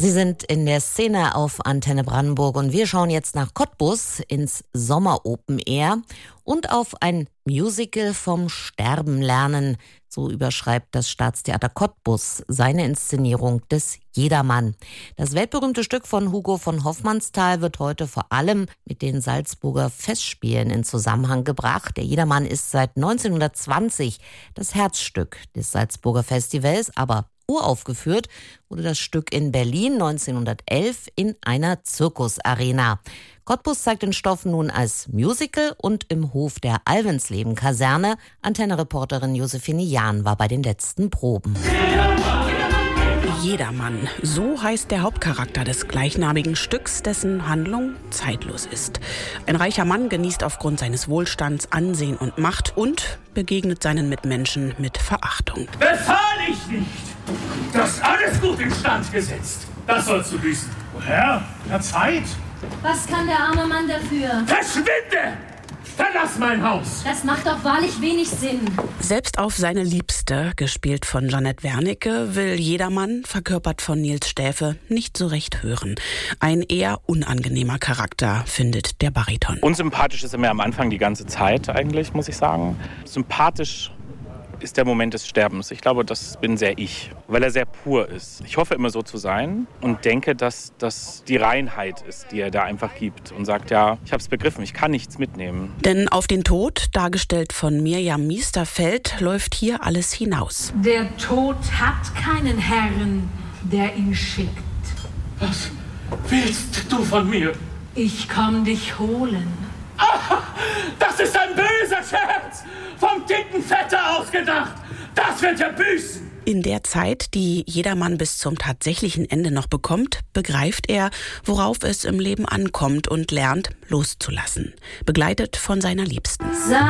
Sie sind in der Szene auf Antenne Brandenburg und wir schauen jetzt nach Cottbus ins Sommer Open Air und auf ein Musical vom Sterben lernen. So überschreibt das Staatstheater Cottbus seine Inszenierung des Jedermann. Das weltberühmte Stück von Hugo von Hofmannsthal wird heute vor allem mit den Salzburger Festspielen in Zusammenhang gebracht. Der Jedermann ist seit 1920 das Herzstück des Salzburger Festivals, aber uraufgeführt wurde das Stück in Berlin 1911 in einer Zirkusarena. Cottbus zeigt den Stoff nun als Musical und im Hof der Alvensleben-Kaserne. Antenne-Reporterin Josephine Jahn war bei den letzten Proben. Jedermann, so heißt der Hauptcharakter des gleichnamigen Stücks, dessen Handlung zeitlos ist. Ein reicher Mann genießt aufgrund seines Wohlstands Ansehen und Macht und begegnet seinen Mitmenschen mit Verachtung. Befahl ich nicht! Das alles gut instand gesetzt. Das sollst du büßen. Herr, Zeit. Was kann der arme Mann dafür? Verschwinde! Verlass mein Haus! Das macht doch wahrlich wenig Sinn. Selbst auf seine Liebste, gespielt von Jeanette Wernicke, will Jedermann, verkörpert von Nils Stäfe, nicht so recht hören. Ein eher unangenehmer Charakter, findet der Bariton. Unsympathisch ist er mir am Anfang die ganze Zeit eigentlich, muss ich sagen. Sympathisch ist der Moment des Sterbens. Ich glaube, das bin sehr ich, weil er sehr pur ist. Ich hoffe immer so zu sein und denke, dass das die Reinheit ist, die er da einfach gibt und sagt, ja, ich habe es begriffen, ich kann nichts mitnehmen. Denn auf den Tod, dargestellt von Mirjam Miesterfeld, läuft hier alles hinaus. Der Tod hat keinen Herrn, der ihn schickt. Was willst du von mir? Ich komm dich holen. Ah, das ist ein böser Scherz! Vom dicken Vetter ausgedacht! Das wird er büßen! In der Zeit, die Jedermann bis zum tatsächlichen Ende noch bekommt, begreift er, worauf es im Leben ankommt und lernt, loszulassen. Begleitet von seiner Liebsten.